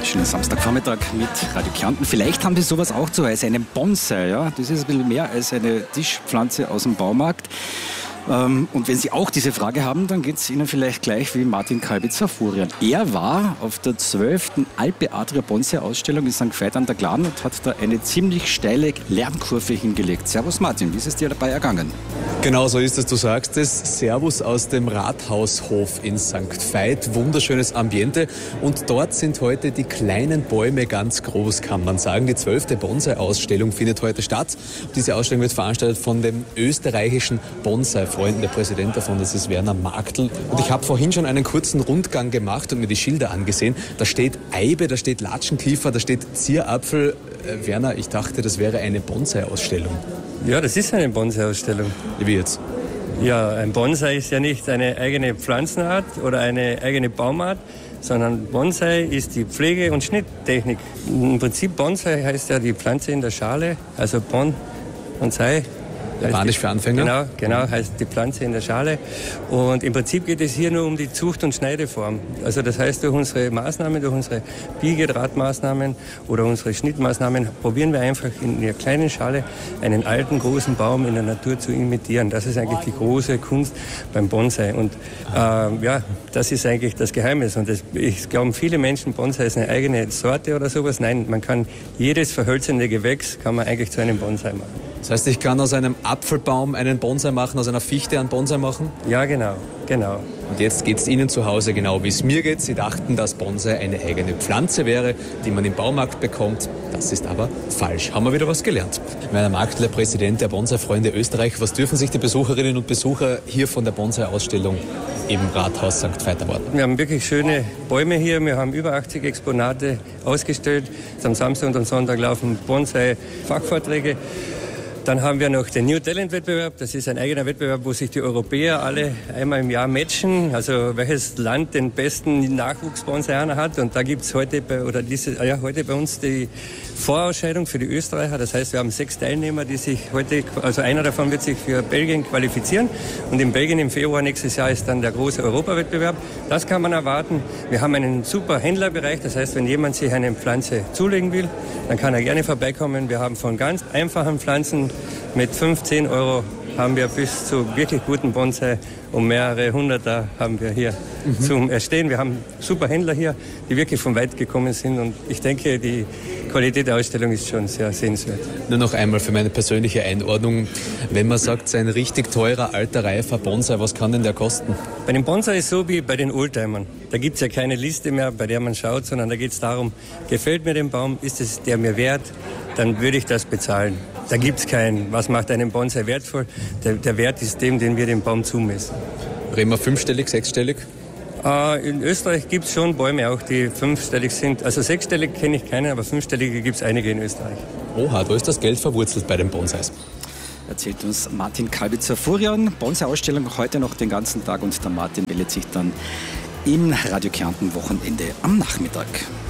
Schönen Samstagvormittag mit Radio Kärnten. Vielleicht haben Sie sowas auch zu Hause, einen Bonsai. Ja? Das ist ein bisschen mehr als eine Tischpflanze aus dem Baumarkt. Und wenn Sie auch diese Frage haben, dann geht es Ihnen vielleicht gleich wie Martin Kalbitzer-Furian. Er war auf der 12. Alpe Adria Bonsai-Ausstellung in St. Veit an der Glan und hat da eine ziemlich steile Lernkurve hingelegt. Servus Martin, wie ist es dir dabei ergangen? Genau so ist es, du sagst es. Servus aus dem Rathaushof in St. Veit. Wunderschönes Ambiente. Und dort sind heute die kleinen Bäume ganz groß, kann man sagen. Die 12. Bonsai-Ausstellung findet heute statt. Diese Ausstellung wird veranstaltet von dem österreichischen Bonsai-Freunden. Der Präsident davon, das ist Werner Marktl. Und ich habe vorhin schon einen kurzen Rundgang gemacht und mir die Schilder angesehen. Da steht Eibe, da steht Latschenkiefer, da steht Zierapfel. Werner, ich dachte, das wäre eine Bonsai-Ausstellung. Ja, das ist eine Bonsai-Ausstellung. Wie jetzt? Ja, ein Bonsai ist ja nicht eine eigene Pflanzenart oder eine eigene Baumart, sondern Bonsai ist die Pflege- und Schnitttechnik. Im Prinzip Bonsai heißt ja die Pflanze in der Schale, also Bonsai. Japanisch für Anfänger? Genau, heißt die Pflanze in der Schale. Und im Prinzip geht es hier nur um die Zucht- und Schneideform. Also das heißt, durch unsere Maßnahmen, durch unsere Biegedrahtmaßnahmen oder unsere Schnittmaßnahmen probieren wir einfach in der kleinen Schale einen alten, großen Baum in der Natur zu imitieren. Das ist eigentlich die große Kunst beim Bonsai. Und das ist eigentlich das Geheimnis. Und ich glaube, viele Menschen, Bonsai ist eine eigene Sorte oder sowas. Nein, man kann jedes verhölzende Gewächs kann man eigentlich zu einem Bonsai machen. Das heißt, ich kann aus einem Apfelbaum einen Bonsai machen, aus einer Fichte einen Bonsai machen? Ja, genau. Und jetzt geht es Ihnen zu Hause genau, wie es mir geht. Sie dachten, dass Bonsai eine eigene Pflanze wäre, die man im Baumarkt bekommt. Das ist aber falsch. Haben wir wieder was gelernt. Werner Marktl, der Präsident der Bonsai-Freunde Österreich. Was dürfen sich die Besucherinnen und Besucher hier von der Bonsai-Ausstellung im Rathaus St. Veit erwarten? Wir haben wirklich schöne Bäume hier. Wir haben über 80 Exponate ausgestellt. Am Samstag und am Sonntag laufen Bonsai-Fachvorträge. Dann haben wir noch den New Talent Wettbewerb. Das ist ein eigener Wettbewerb, wo sich die Europäer alle einmal im Jahr matchen. Also welches Land den besten Nachwuchsbonsaianer hat. Und da gibt es heute bei uns die Vorausscheidung für die Österreicher. Das heißt, wir haben 6 Teilnehmer, die sich heute, also einer davon wird sich für Belgien qualifizieren. Und in Belgien im Februar nächstes Jahr ist dann der große Europawettbewerb. Das kann man erwarten. Wir haben einen super Händlerbereich. Das heißt, wenn jemand sich eine Pflanze zulegen will, dann kann er gerne vorbeikommen. Wir haben von ganz einfachen Pflanzen mit 15 € haben wir bis zu wirklich guten Bonsai um mehrere Hunderter haben wir hier zum Erstehen. Wir haben super Händler hier, die wirklich von weit gekommen sind und ich denke, die Qualität der Ausstellung ist schon sehr sehenswert. Nur noch einmal für meine persönliche Einordnung. Wenn man sagt, es ist ein richtig teurer, alter, reifer Bonsai, was kann denn der kosten? Bei dem Bonsai ist es so wie bei den Oldtimern. Da gibt es ja keine Liste mehr, bei der man schaut, sondern da geht es darum, gefällt mir der Baum, ist es der mir wert, dann würde ich das bezahlen. Da gibt es keinen, was macht einen Bonsai wertvoll. Der Wert ist dem, den wir dem Baum zumessen. Reden wir 5-stellig, 6-stellig? In Österreich gibt es schon Bäume auch, die 5-stellig sind. Also 6-stellig kenne ich keinen, aber 5-stellige gibt es einige in Österreich. Oha, da ist das Geld verwurzelt bei den Bonsais. Erzählt uns Martin Kalbitzer-Furian. Bonsai-Ausstellung heute noch den ganzen Tag und der Martin meldet sich dann im Radio Kärnten Wochenende am Nachmittag.